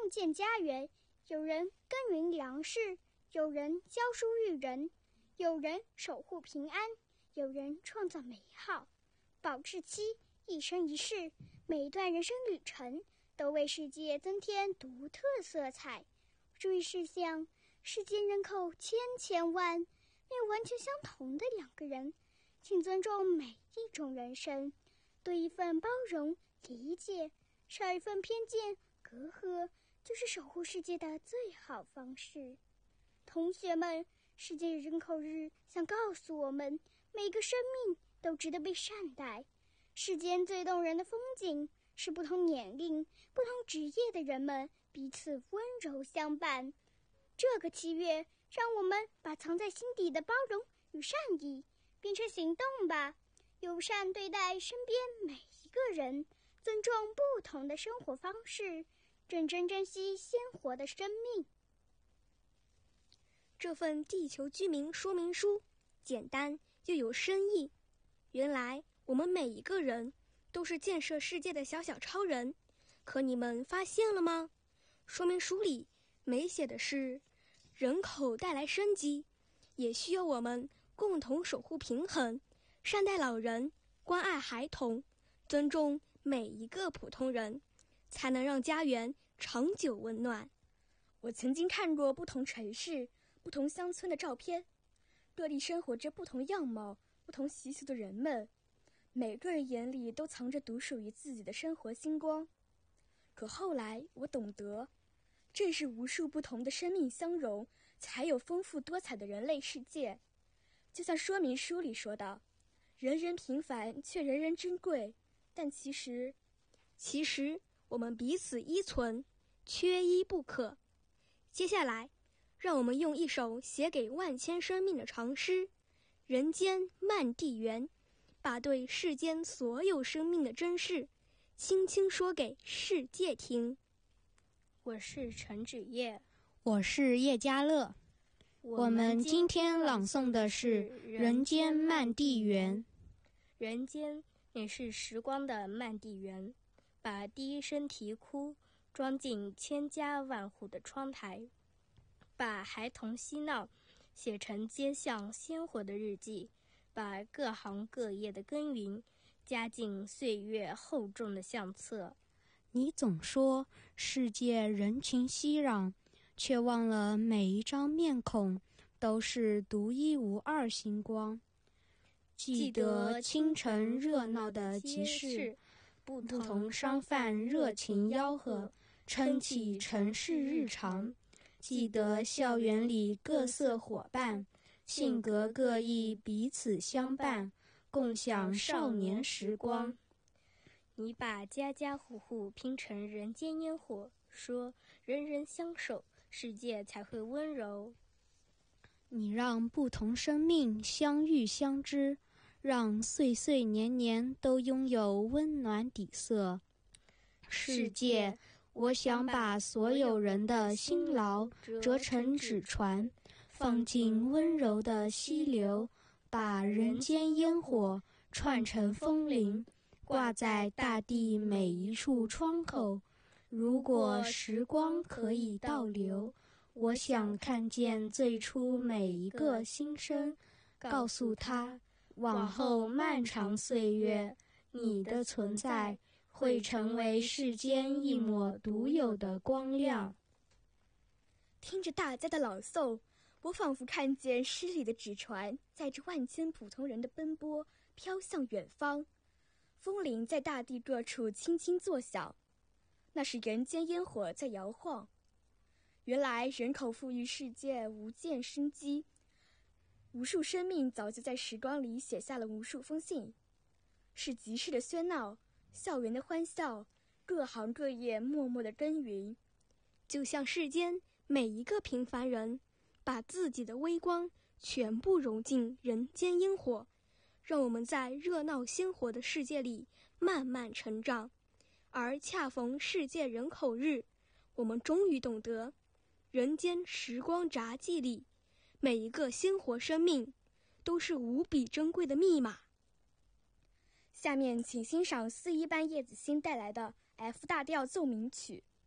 共建家园，有人耕耘粮食，有人教书育人，有人守护平安，有人创造美好。保质期，一生一世，每一段人生旅程都为世界增添独特色彩。注意事项：世界人口千万，没有完全相同的两个人，请尊重每一种人生，多一份包容理解，少一份偏见隔阂，就是守护世界的最好方式。同学们，世界人口日想告诉我们，每个生命都值得被善待。世间最动人的风景是不同年龄、不同职业的人们彼此温柔相伴。这个7月，让我们把藏在心底的包容与善意变成行动吧，友善对待身边每一个人，尊重不同的生活方式，认真珍惜鲜活的生命。 这份地球居民说明书简单又有深意。原来我们每一个人都是建设世界的小小超人，可你们发现了吗？说明书里没写的是人口带来生机，也需要我们共同守护平衡，善待老人，关爱孩童，尊重每一个普通人，才能让家园长久温暖。 我曾经看过不同城市、不同乡村的照片，各地生活着不同样貌、不同习俗的人们，每个人眼里都藏着独属于自己的生活星光。可后来我懂得，正是无数不同的生命相融，才有丰富多彩的人类世界。就像说明书里说的，人人平凡却人人珍贵，但其实我们彼此依存，缺一不可。接下来让我们用一首写给万千生命的长诗《人间漫地缘》，把对世间所有生命的珍视轻轻说给世界听。 我是陈芷叶， 我是叶嘉乐。我们今天朗诵的是《人间漫地缘》。 人间也是时光的漫地缘，把第一声啼哭装进千家万户的窗台，把孩童嬉闹写成街巷鲜活的日记，把各行各业的耕耘加进岁月厚重的相册。 你总说世界人情熙攘，却忘了每一张面孔都是独一无二星光。记得清晨热闹的集市，不同商贩热情吆喝，撑起城市日常。记得校园里各色伙伴，性格各异，彼此相伴，共享少年时光。 你把家家户户拼成人间烟火，说人人相守，世界才会温柔。 你让不同生命相遇相知，让岁岁年年都拥有温暖底色。世界，我想把所有人的辛劳折成纸船，放进温柔的溪流，把人间烟火串成风铃，挂在大地每一处窗口。如果时光可以倒流，我想看见最初每一个新生，告诉他，往后漫长岁月，你的存在会成为世间一抹独有的光亮。 听着大家的朗诵，我仿佛看见诗里的纸船载着万千普通人的奔波，飘向远方。风铃在大地各处轻轻作响，那是人间烟火在摇晃。原来人口富裕世界无限生机，无数生命早就在时光里写下了无数封信。是集市的喧闹，校园的欢笑，各行各业默默的耕耘。 就像世间每一个平凡人，把自己的微光全部融进人间烟火，让我们在热闹鲜活的世界里慢慢成长。而恰逢世界人口日，我们终于懂得，人间时光札记里每一个鲜活生命都是无比珍贵的密码。 下面请欣赏4一班叶子欣带来的 F 大调奏鸣曲。